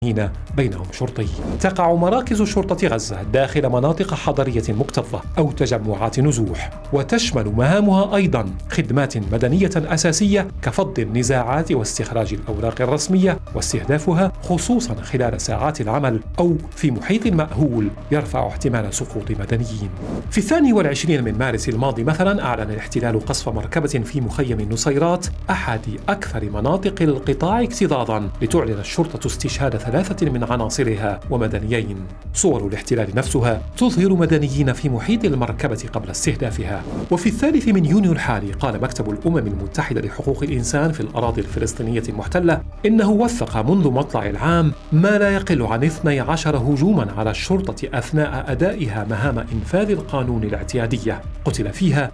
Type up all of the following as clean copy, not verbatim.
بينهم شرطي. تقع مراكز شرطة غزة داخل مناطق حضرية مكتظة أو تجمعات نزوح، وتشمل مهامها أيضا خدمات مدنية أساسية كفض النزاعات واستخراج الأوراق الرسمية، واستهدافها خصوصا خلال ساعات العمل أو في محيط مأهول يرفع احتمال سقوط مدنيين. في 22 من مارس الماضي مثلا أعلن الاحتلال قصف مركبة في مخيم النصيرات أحد أكثر مناطق القطاع اكتظاظا، لتعلن الشرطة استشهاد 3 من عناصرها ومدنيين. صور الاحتلال نفسها تظهر مدنيين في محيط المركبة قبل استهدافها. وفي 3 من يونيو الحالي قال مكتب الأمم المتحدة لحقوق الإنسان في الأراضي الفلسطينية المحتلة إنه وثق منذ مطلع العام ما لا يقل عن 12 هجوما على الشرطة أثناء أدائها مهام إنفاذ القانون الاعتيادية، قتل فيها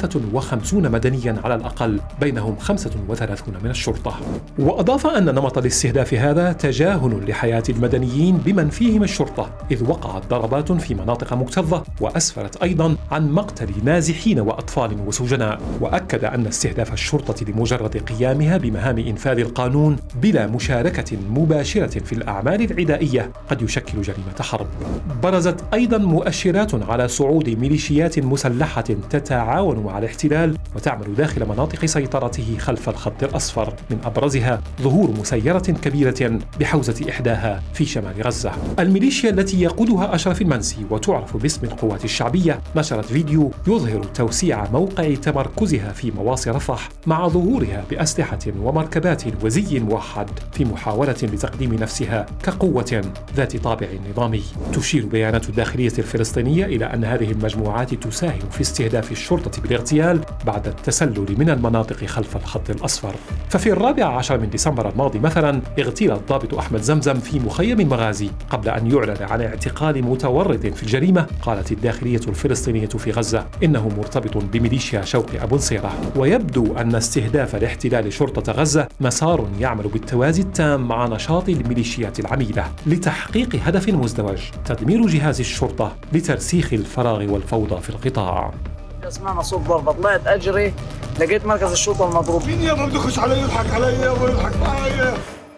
53 مدنيا على الأقل، بينهم 35 من الشرطة. وأضاف أن نمط الاستهداف هذا تجاهل لحياة المدنيين بمن فيهم الشرطة، إذ وقعت ضربات في مناطق مكتظة وأسفرت أيضا عن مقتل نازحين وأطفال وسجناء. وأكد أن استهداف الشرطة لمجرد قيامها بمهام إنفاذ القانون بلا مشاركة مباشرة في الأعمال العدائية قد يشكل جريمة حرب. برزت أيضا مؤشرات على صعود ميليشيات مسلحة تتعاون مع الاحتلال وتعمل داخل مناطق سيطرته خلف الخط الأصفر، من أبرزها ظهور مسيرة كبيرة بحوزة إحداها في شمال غزة. الميليشيا التي يقودها أشرف المنسي وتعرف باسم القوات الشعبية نشرت فيديو يظهر توسيع موقع تمركزها في مواصي رفح، مع ظهورها بأسلحة ومركبات وزي موحد في محاولة لتقديم نفسها كقوة ذات طابع نظامي. تشير بيانات الداخلية الفلسطينية إلى أن هذه المجموعات تساهم في استهداف الشرطة بالاغتيال بعد التسلل من المناطق خلف الخط الأصفر. ففي 14 من ديسمبر الماضي مثلا اغتيل الضابط أحمد زمزم في مخيم المغازي قبل أن يعلن عن اعتقال متورط في الجريمة. قالت الداخلية الفلسطينية في غزة إنه مرتبط بميليشيا شوقي أبو نصيرة. ويبدو أن استهداف الاحتلال شرطة غزة مسار يعمل بالتوازي التام مع نشاط الميليشيات العميلة لتحقيق هدف مزدوج: تدمير جهاز الشرطة لترسيخ الفراغ والفوضى في القطاع. سمعنا صوت ضربة، طلعت أجري لقيت مركز الشرطة المضروب. مين يابا بده يخش علي يضحك علي يابا يضحك معي.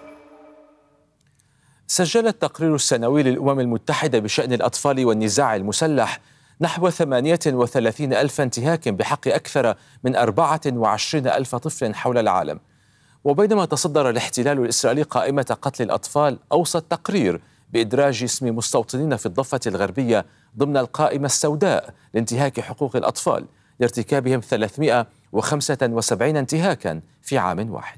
سجل التقرير السنوي للأمم المتحدة بشأن الأطفال والنزاع المسلح نحو 38 ألف انتهاك بحق أكثر من 24 ألف طفل حول العالم. وبينما تصدر الاحتلال الإسرائيلي قائمة قتل الأطفال، أوصى التقرير بإدراج اسم مستوطنين في الضفة الغربية ضمن القائمة السوداء لانتهاك حقوق الأطفال لارتكابهم 375 انتهاكا في عام واحد.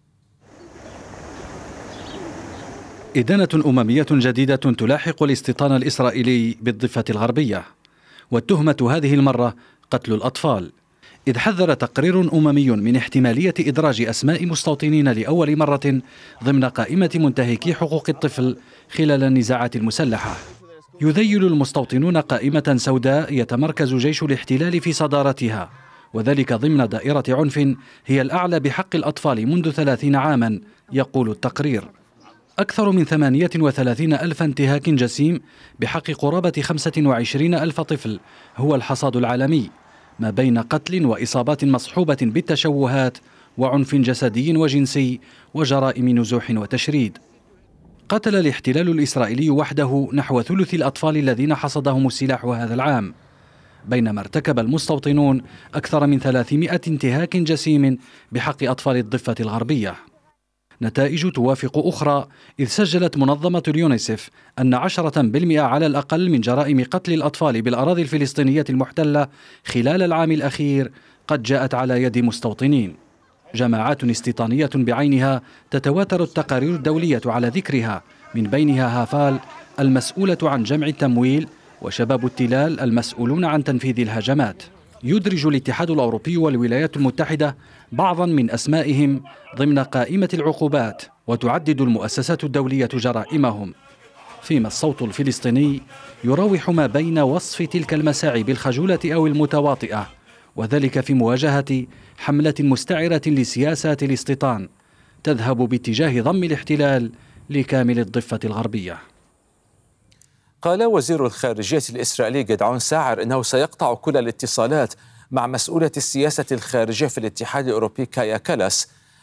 إدانة أممية جديدة تلاحق الاستيطان الإسرائيلي بالضفة الغربية، والتهمة هذه المرة قتل الأطفال، إذ حذر تقرير أممي من احتمالية إدراج أسماء مستوطنين لأول مرة ضمن قائمة منتهكي حقوق الطفل خلال النزاعات المسلحة. يذيل المستوطنون قائمة سوداء يتمركز جيش الاحتلال في صدارتها، وذلك ضمن دائرة عنف هي الأعلى بحق الأطفال منذ 30 عاما. يقول التقرير أكثر من 38 ألف انتهاك جسيم بحق قرابة 25 ألف طفل هو الحصاد العالمي، ما بين قتل وإصابات مصحوبة بالتشوهات وعنف جسدي وجنسي وجرائم نزوح وتشريد. قتل الاحتلال الإسرائيلي وحده نحو ثلث الأطفال الذين حصدهم السلاح هذا العام، بينما ارتكب المستوطنون أكثر من 300 انتهاك جسيم بحق أطفال الضفة الغربية. نتائج توافق أخرى، إذ سجلت منظمة اليونيسف أن 10% على الأقل من جرائم قتل الأطفال بالأراضي الفلسطينية المحتلة خلال العام الأخير قد جاءت على يد مستوطنين. جماعات استيطانية بعينها تتواتر التقارير الدولية على ذكرها، من بينها هافال المسؤولة عن جمع التمويل وشباب التلال المسؤولون عن تنفيذ الهجمات. يدرج الاتحاد الأوروبي والولايات المتحدة بعضا من أسمائهم ضمن قائمة العقوبات، وتعدد المؤسسات الدولية جرائمهم، فيما الصوت الفلسطيني يراوح ما بين وصف تلك المساعي بالخجولة أو المتواطئة، وذلك في مواجهة حملة مستعرة لسياسات الاستيطان تذهب باتجاه ضم الاحتلال لكامل الضفة الغربية. قال وزير الخارجية الإسرائيلي جدعون ساعر إنه سيقطع كل الاتصالات مع مسؤولة السياسة الخارجية في الاتحاد الأوروبي كايا كالاس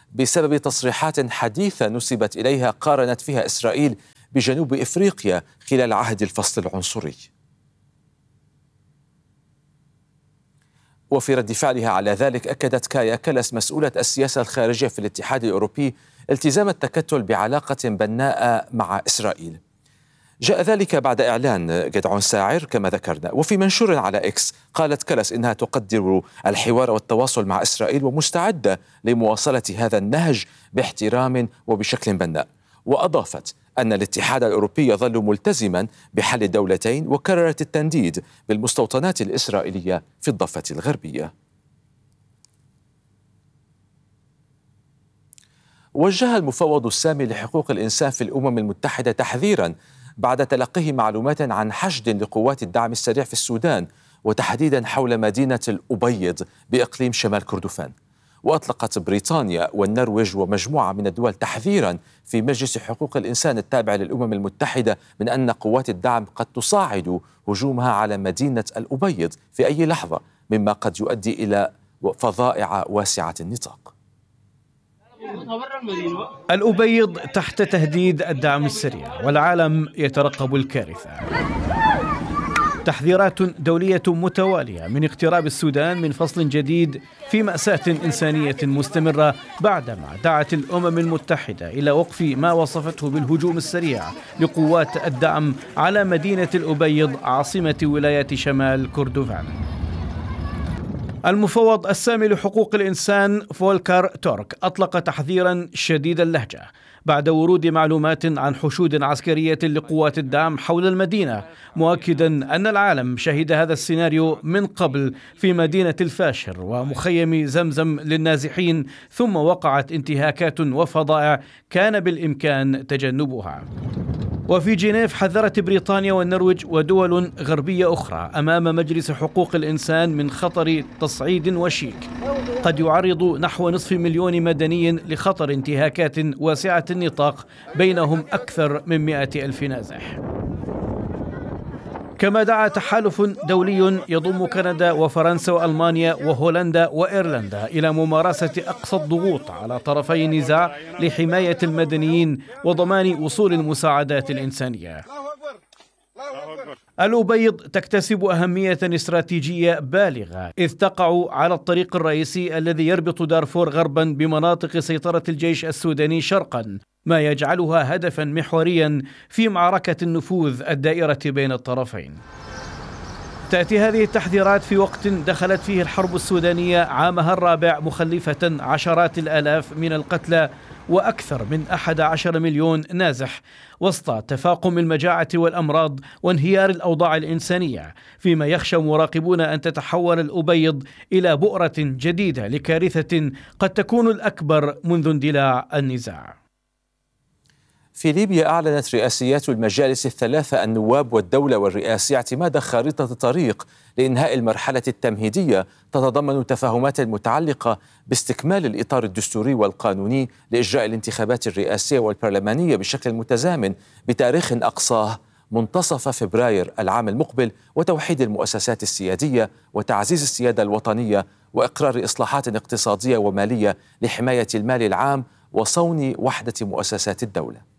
بسبب تصريحات حديثة نسبت إليها قارنت فيها إسرائيل بجنوب إفريقيا خلال عهد الفصل العنصري. وفي رد فعلها على ذلك أكدت كايا كالاس مسؤولة السياسة الخارجية في الاتحاد الأوروبي التزام التكتل بعلاقة بناءة مع إسرائيل. جاء ذلك بعد إعلان جدعون ساعر كما ذكرنا. وفي منشور على إكس قالت كالاس إنها تقدر الحوار والتواصل مع إسرائيل ومستعدة لمواصلة هذا النهج باحترام وبشكل بناء. وأضافت أن الاتحاد الأوروبي يظل ملتزما بحل الدولتين، وكررت التنديد بالمستوطنات الإسرائيلية في الضفة الغربية. وجه المفوض السامي لحقوق الإنسان في الأمم المتحدة تحذيرا بعد تلقيه معلومات عن حشد لقوات الدعم السريع في السودان، وتحديدا حول مدينة الأبيض بإقليم شمال كردفان. وأطلقت بريطانيا والنرويج ومجموعة من الدول تحذيرا في مجلس حقوق الإنسان التابع للأمم المتحدة من أن قوات الدعم قد تصاعد هجومها على مدينة الأبيض في أي لحظة، مما قد يؤدي إلى فظائع واسعة النطاق. الأبيض تحت تهديد الدعم السريع والعالم يترقب الكارثة. تحذيرات دولية متوالية من اقتراب السودان من فصل جديد في مأساة إنسانية مستمرة، بعدما دعت الأمم المتحدة إلى وقف ما وصفته بالهجوم السريع لقوات الدعم على مدينة الأبيض عاصمة ولاية شمال كردفان. المفوض السامي لحقوق الإنسان فولكر تورك أطلق تحذيرا شديد اللهجة بعد ورود معلومات عن حشود عسكرية لقوات الدعم حول المدينة، مؤكدا أن العالم شهد هذا السيناريو من قبل في مدينة الفاشر ومخيم زمزم للنازحين، ثم وقعت انتهاكات وفظائع كان بالإمكان تجنبها. وفي جنيف حذرت بريطانيا والنرويج ودول غربية أخرى أمام مجلس حقوق الإنسان من خطر تصعيد وشيك قد يعرض نحو 500,000 مدني لخطر انتهاكات واسعة النطاق، بينهم أكثر من 100,000 نازح. كما دعا تحالف دولي يضم كندا وفرنسا وألمانيا وهولندا وإيرلندا إلى ممارسة أقصى الضغوط على طرفي النزاع لحماية المدنيين وضمان وصول المساعدات الإنسانية. الأبيض تكتسب أهمية استراتيجية بالغة، إذ تقع على الطريق الرئيسي الذي يربط دارفور غربا بمناطق سيطرة الجيش السوداني شرقا، ما يجعلها هدفا محوريا في معركة النفوذ الدائرة بين الطرفين. تأتي هذه التحذيرات في وقت دخلت فيه الحرب السودانية عامها الرابع، مخلفة عشرات الآلاف من القتلى وأكثر من 11 مليون نازح، وسط تفاقم المجاعة والأمراض وانهيار الأوضاع الإنسانية، فيما يخشى مراقبون أن تتحول الأبيض إلى بؤرة جديدة لكارثة قد تكون الأكبر منذ اندلاع النزاع. في ليبيا أعلنت رئاسيات المجالس الثلاثة النواب والدولة والرئاسي اعتماد خارطة طريق لإنهاء المرحلة التمهيدية تتضمن تفاهمات متعلقة باستكمال الإطار الدستوري والقانوني لإجراء الانتخابات الرئاسية والبرلمانية بشكل متزامن بتاريخ أقصاه منتصف فبراير العام المقبل، وتوحيد المؤسسات السيادية وتعزيز السيادة الوطنية وإقرار إصلاحات اقتصادية ومالية لحماية المال العام وصون وحدة مؤسسات الدولة.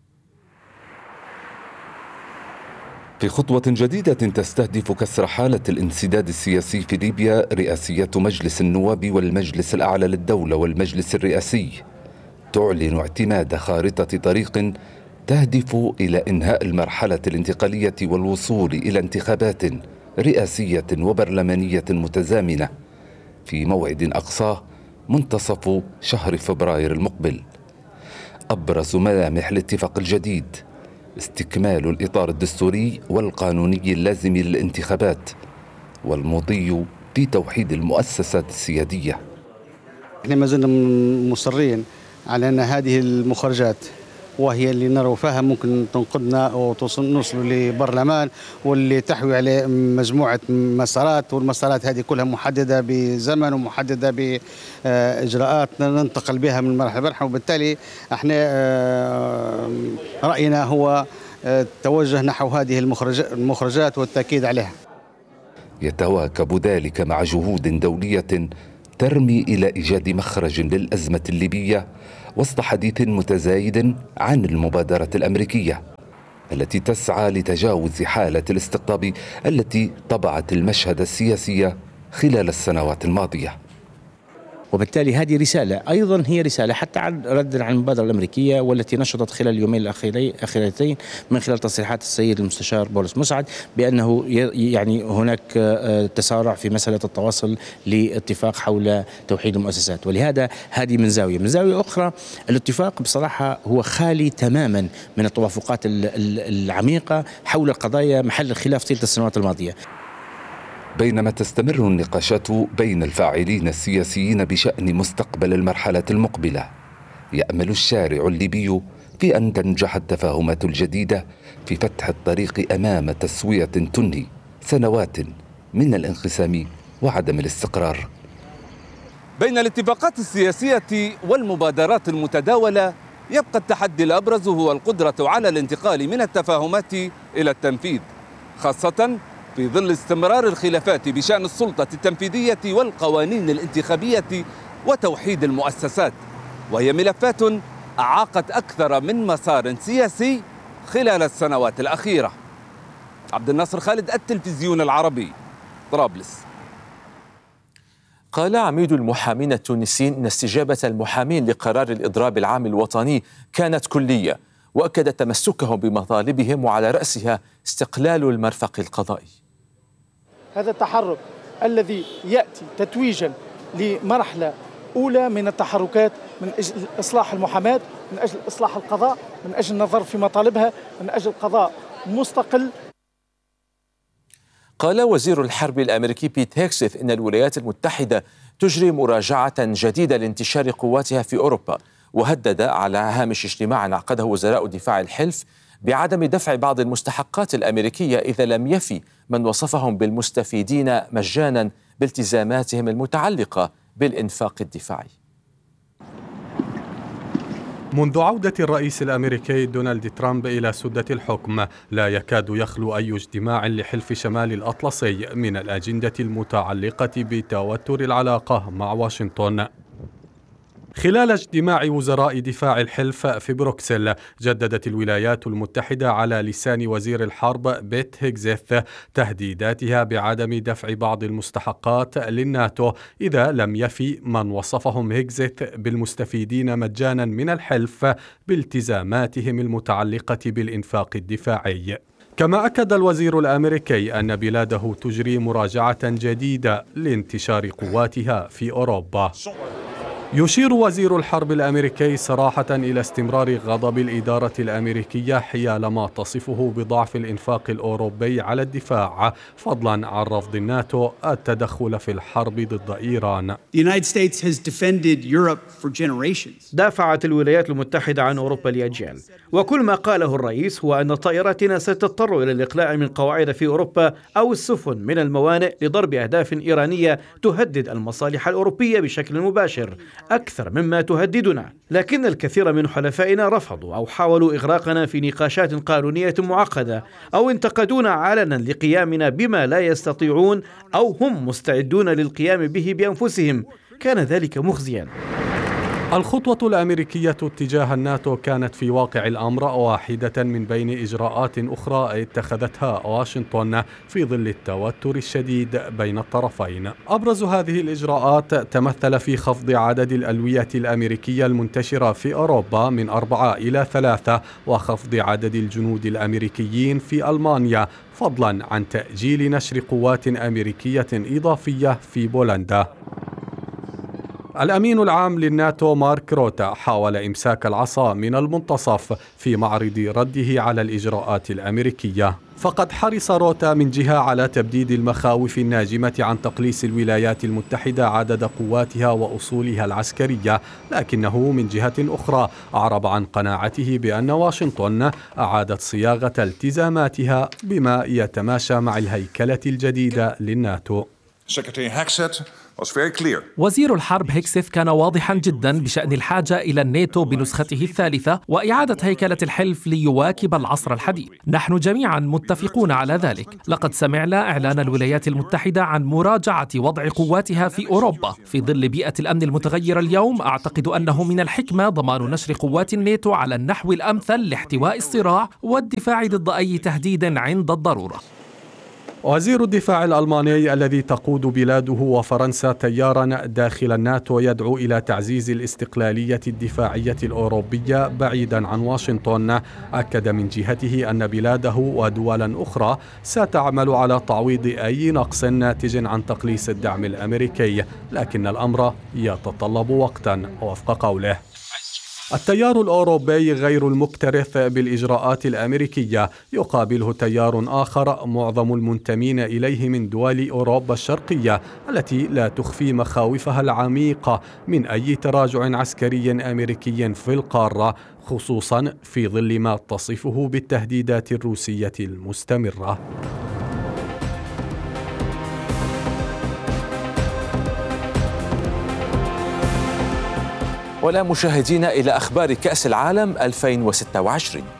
في خطوة جديدة تستهدف كسر حالة الانسداد السياسي في ليبيا، رئاسية مجلس النواب والمجلس الأعلى للدولة والمجلس الرئاسي تعلن اعتماد خارطة طريق تهدف إلى إنهاء المرحلة الانتقالية والوصول إلى انتخابات رئاسية وبرلمانية متزامنة في موعد أقصاه منتصف شهر فبراير المقبل. أبرز ملامح الاتفاق الجديد استكمال الإطار الدستوري والقانوني اللازم للانتخابات والمضي في توحيد المؤسسات السيادية. احنا ما زلنا مصرين على أن هذه المخرجات وهي اللي نرى فيها ممكن تنقذنا ونوصل لبرلمان واللي تحوي عليه مجموعة مسارات، والمسارات هذه كلها محددة بزمن ومحددة بإجراءات ننتقل بها من مرحلة لمرحلة، وبالتالي احنا رأينا هو التوجه نحو هذه المخرجات والتأكيد عليها. يتواكب ذلك مع جهود دولية ترمي إلى إيجاد مخرج للأزمة الليبية وسط حديث متزايد عن المبادرة الأمريكية التي تسعى لتجاوز حالة الاستقطاب التي طبعت المشهد السياسي خلال السنوات الماضية. وبالتالي هذه رسالة أيضا هي رسالة حتى ردا عن المبادرة الأمريكية والتي نشطت خلال اليومين الأخيرتين من خلال تصريحات السيد المستشار بولس مسعد بأنه يعني هناك تسارع في مسألة التواصل لاتفاق حول توحيد المؤسسات. ولهذا هذه من زاوية أخرى الاتفاق بصراحة هو خالي تماما من التوافقات العميقة حول القضايا محل الخلاف طيلة السنوات الماضية. بينما تستمر النقاشات بين الفاعلين السياسيين بشأن مستقبل المرحلة المقبلة، يأمل الشارع الليبي في أن تنجح التفاهمات الجديدة في فتح الطريق أمام تسوية تنهي سنوات من الانقسام وعدم الاستقرار. بين الاتفاقات السياسية والمبادرات المتداولة يبقى التحدي الأبرز هو القدرة على الانتقال من التفاهمات إلى التنفيذ، خاصة في ظل استمرار الخلافات بشأن السلطة التنفيذية والقوانين الانتخابية وتوحيد المؤسسات، وهي ملفات أعاقت أكثر من مسار سياسي خلال السنوات الأخيرة. عبد الناصر خالد، التلفزيون العربي، طرابلس. قال عميد المحامين التونسيين إن استجابة المحامين لقرار الإضراب العام الوطني كانت كلية، وأكد تمسكهم بمطالبهم وعلى رأسها استقلال المرفق القضائي. هذا التحرك الذي يأتي تتويجا لمرحلة أولى من التحركات من أجل إصلاح المحاماة، من أجل إصلاح القضاء، من أجل النظر في مطالبها، من أجل قضاء مستقل. قال وزير الحرب الأمريكي بيت هيكسيث إن الولايات المتحدة تجري مراجعة جديدة لانتشار قواتها في أوروبا، وهدد على هامش اجتماع عقده وزراء دفاع الحلف بعدم دفع بعض المستحقات الأمريكية إذا لم يفي من وصفهم بالمستفيدين مجانا بالتزاماتهم المتعلقة بالإنفاق الدفاعي. منذ عودة الرئيس الأمريكي دونالد ترامب إلى سدة الحكم لا يكاد يخلو أي اجتماع لحلف شمال الأطلسي من الأجندة المتعلقة بتوتر العلاقة مع واشنطن. خلال اجتماع وزراء دفاع الحلف في بروكسل جددت الولايات المتحدة على لسان وزير الحرب بيت هيكسيث تهديداتها بعدم دفع بعض المستحقات للناتو إذا لم يفي من وصفهم هيكسيث بالمستفيدين مجانا من الحلف بالتزاماتهم المتعلقة بالإنفاق الدفاعي. كما أكد الوزير الأمريكي أن بلاده تجري مراجعة جديدة لانتشار قواتها في أوروبا. يشير وزير الحرب الأمريكي صراحة إلى استمرار غضب الإدارة الأمريكية حيال ما تصفه بضعف الإنفاق الأوروبي على الدفاع، فضلا عن رفض الناتو التدخل في الحرب ضد إيران. دافعت الولايات المتحدة عن أوروبا لأجيال، وكل ما قاله الرئيس هو أن طائراتنا ستضطر إلى الإقلاع من قواعد في أوروبا أو السفن من الموانئ لضرب أهداف إيرانية تهدد المصالح الأوروبية بشكل مباشر أكثر مما تهددنا. لكن الكثير من حلفائنا رفضوا أو حاولوا إغراقنا في نقاشات قانونية معقدة أو انتقدونا علنا لقيامنا بما لا يستطيعون أو هم مستعدون للقيام به بأنفسهم. كان ذلك مخزيا. الخطوة الأمريكية تجاه الناتو كانت في واقع الأمر واحدة من بين إجراءات أخرى اتخذتها واشنطن في ظل التوتر الشديد بين الطرفين. أبرز هذه الإجراءات تمثل في خفض عدد الألوية الأمريكية المنتشرة في أوروبا من 4 إلى 3 وخفض عدد الجنود الأمريكيين في ألمانيا، فضلا عن تأجيل نشر قوات أمريكية إضافية في بولندا. الأمين العام للناتو مارك روتا حاول إمساك العصا من المنتصف في معرض رده على الإجراءات الأمريكية. فقد حرص روتا من جهة على تبديد المخاوف الناجمة عن تقليص الولايات المتحدة عدد قواتها وأصولها العسكرية، لكنه من جهة أخرى أعرب عن قناعته بأن واشنطن أعادت صياغة التزاماتها بما يتماشى مع الهيكلة الجديدة للناتو. Secretary Hexet وزير الحرب هيكسيث كان واضحا جدا بشأن الحاجة إلى الناتو بنسخته الثالثة وإعادة هيكلة الحلف ليواكب العصر الحديث. نحن جميعا متفقون على ذلك. لقد سمعنا إعلان الولايات المتحدة عن مراجعة وضع قواتها في أوروبا. في ظل بيئة الأمن المتغيرة اليوم أعتقد أنه من الحكمة ضمان نشر قوات الناتو على النحو الأمثل لاحتواء الصراع والدفاع ضد أي تهديد عند الضرورة. وزير الدفاع الألماني الذي تقود بلاده وفرنسا تيارا داخل الناتو يدعو إلى تعزيز الاستقلالية الدفاعية الأوروبية بعيدا عن واشنطن، أكد من جهته أن بلاده ودولا أخرى ستعمل على تعويض أي نقص ناتج عن تقليص الدعم الأمريكي، لكن الأمر يتطلب وقتا. وفق قوله: التيار الأوروبي غير المكترث بالإجراءات الأمريكية يقابله تيار آخر معظم المنتمين إليه من دول أوروبا الشرقية التي لا تخفي مخاوفها العميقة من أي تراجع عسكري أمريكي في القارة، خصوصا في ظل ما تصفه بالتهديدات الروسية المستمرة. ولا مشاهدين إلى أخبار كأس العالم 2026.